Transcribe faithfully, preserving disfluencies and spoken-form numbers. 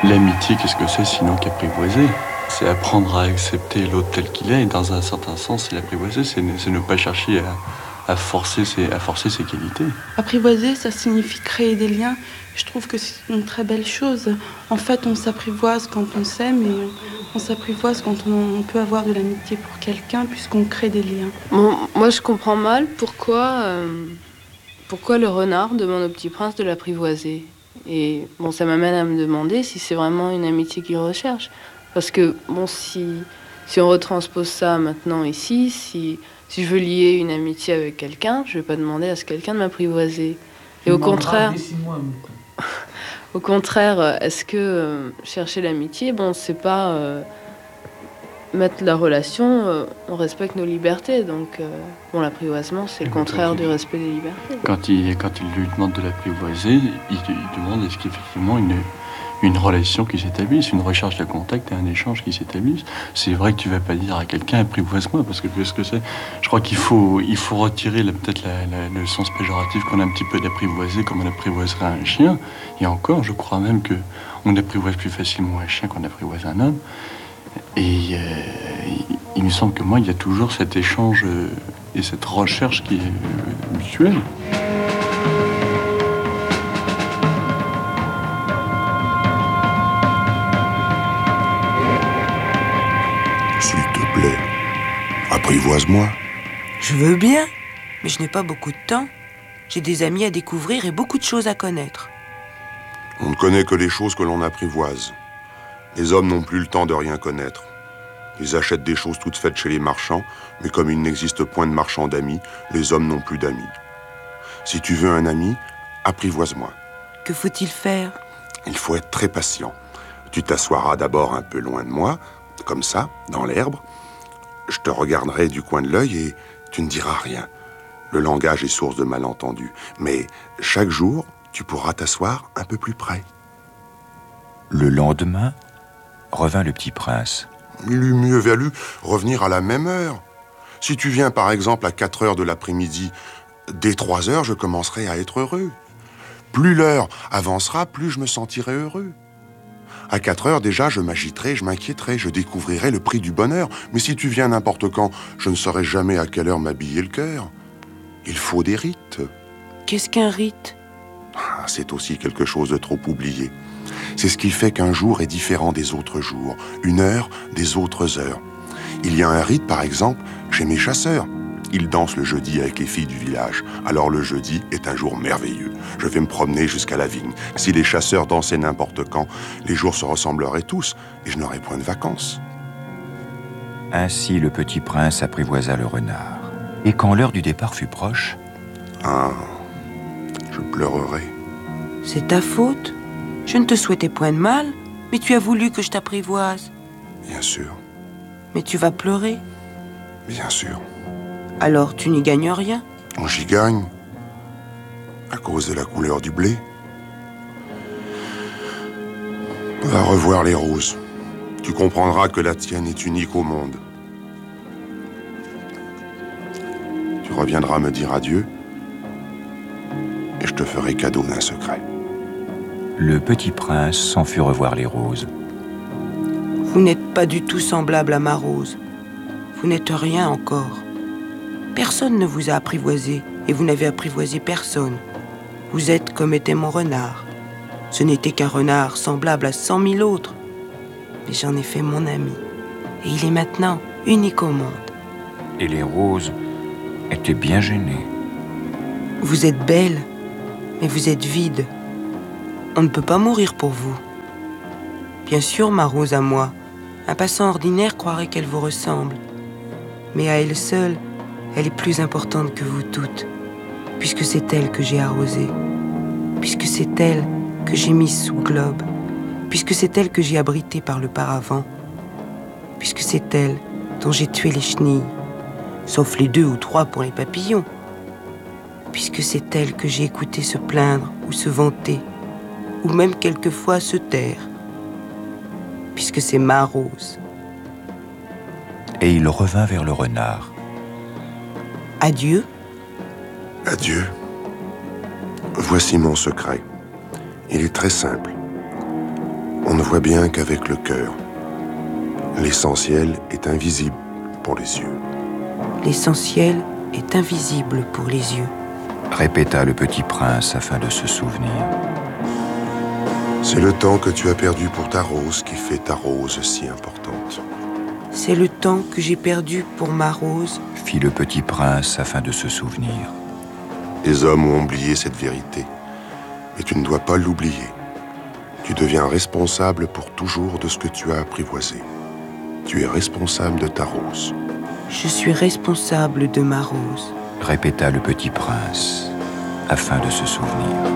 L'amitié, qu'est-ce que c'est sinon qu'apprivoiser ? C'est apprendre à accepter l'autre tel qu'il est, et dans un certain sens, c'est l'apprivoiser, c'est ne, c'est ne pas chercher à, à, forcer ses, à forcer ses qualités. Apprivoiser, ça signifie créer des liens. Je trouve que c'est une très belle chose. En fait, on s'apprivoise quand on s'aime et on s'apprivoise quand on, on peut avoir de l'amitié pour quelqu'un puisqu'on crée des liens. Bon, moi, je comprends mal pourquoi, euh, pourquoi le renard demande au petit prince de l'apprivoiser. Et bon, ça m'amène à me demander si c'est vraiment une amitié qu'il recherche. Parce que, bon, si, si on retranspose ça maintenant ici, si, si je veux lier une amitié avec quelqu'un, je ne vais pas demander à ce quelqu'un de m'apprivoiser. Et au contraire, au contraire, est-ce que euh, chercher l'amitié, bon, c'est pas euh, mettre la relation, euh, on respecte nos libertés. Donc, euh, bon, l'apprivoisement, c'est le contraire du respect des libertés. Quand il, quand il lui demande de l'apprivoiser, il, il demande est-ce qu'effectivement une, une relation qui s'établisse, une recherche de contact et un échange qui s'établisse. C'est vrai que tu vas pas dire à quelqu'un apprivoise-moi, parce que qu'est-ce que c'est ? Je crois qu'il faut, il faut retirer la, peut-être la, la, le sens péjoratif qu'on a un petit peu d'apprivoiser, comme on apprivoiserait un chien. Et encore, je crois même que on apprivoise plus facilement un chien qu'on apprivoise un homme. Et euh, il, il me semble que moi, il y a toujours cet échange euh, et cette recherche qui est euh, mutuelle. S'il te plaît, apprivoise-moi. Je veux bien, mais je n'ai pas beaucoup de temps. J'ai des amis à découvrir et beaucoup de choses à connaître. On ne connaît que les choses que l'on apprivoise. Les hommes n'ont plus le temps de rien connaître. Ils achètent des choses toutes faites chez les marchands, mais comme il n'existe point de marchands d'amis, les hommes n'ont plus d'amis. Si tu veux un ami, apprivoise-moi. Que faut-il faire ? Il faut être très patient. Tu t'assoiras d'abord un peu loin de moi, comme ça, dans l'herbe. Je te regarderai du coin de l'œil et tu ne diras rien. Le langage est source de malentendus. Mais chaque jour, tu pourras t'asseoir un peu plus près. Le lendemain, revint le petit prince. Il eût mieux valu revenir à la même heure. Si tu viens par exemple à quatre heures de l'après-midi, dès trois heures, je commencerai à être heureux. Plus l'heure avancera, plus je me sentirai heureux. À quatre heures déjà, je m'agiterai, je m'inquiéterai, je découvrirai le prix du bonheur. Mais si tu viens n'importe quand, je ne saurai jamais à quelle heure m'habiller le cœur. Il faut des rites. Qu'est-ce qu'un rite ? Ah, c'est aussi quelque chose de trop oublié. C'est ce qui fait qu'un jour est différent des autres jours, une heure des autres heures. Il y a un rite, par exemple, chez mes chasseurs. Ils dansent le jeudi avec les filles du village. Alors le jeudi est un jour merveilleux. Je vais me promener jusqu'à la vigne. Si les chasseurs dansaient n'importe quand, les jours se ressembleraient tous et je n'aurais point de vacances. Ainsi le petit prince apprivoisa le renard. Et quand l'heure du départ fut proche... Ah, je pleurerai. C'est ta faute ? Je ne te souhaitais point de mal, mais tu as voulu que je t'apprivoise. Bien sûr. Mais tu vas pleurer. Bien sûr. Alors tu n'y gagnes rien ? J'y gagne. À cause de la couleur du blé. Va revoir les roses. Tu comprendras que la tienne est unique au monde. Tu reviendras me dire adieu et je te ferai cadeau d'un secret. Le petit prince s'en fut revoir les roses. Vous n'êtes pas du tout semblable à ma rose. Vous n'êtes rien encore. Personne ne vous a apprivoisé et vous n'avez apprivoisé personne. Vous êtes comme était mon renard. Ce n'était qu'un renard semblable à cent mille autres. Mais j'en ai fait mon ami. Et il est maintenant unique au monde. Et les roses étaient bien gênées. Vous êtes belle, mais vous êtes vide. On ne peut pas mourir pour vous. Bien sûr, ma rose à moi, un passant ordinaire croirait qu'elle vous ressemble. Mais à elle seule, elle est plus importante que vous toutes, puisque c'est elle que j'ai arrosée, puisque c'est elle que j'ai mise sous globe, puisque c'est elle que j'ai abritée par le paravent, puisque c'est elle dont j'ai tué les chenilles, sauf les deux ou trois pour les papillons, puisque c'est elle que j'ai écouté se plaindre ou se vanter, ou même quelquefois se taire, puisque c'est ma rose. Et il revint vers le renard. Adieu. Adieu. Voici mon secret. Il est très simple. On ne voit bien qu'avec le cœur. L'essentiel est invisible pour les yeux. L'essentiel est invisible pour les yeux, répéta le petit prince afin de se souvenir. C'est le temps que tu as perdu pour ta rose qui fait ta rose si importante. C'est le temps que j'ai perdu pour ma rose, fit le petit prince afin de se souvenir. Les hommes ont oublié cette vérité, mais tu ne dois pas l'oublier. Tu deviens responsable pour toujours de ce que tu as apprivoisé. Tu es responsable de ta rose. Je suis responsable de ma rose, répéta le petit prince afin de se souvenir.